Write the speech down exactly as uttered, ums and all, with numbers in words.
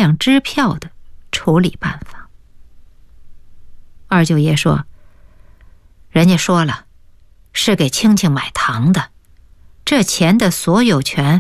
两支票的处理办法。二舅爷说，人家说了，是给青青买糖的，这钱的所有权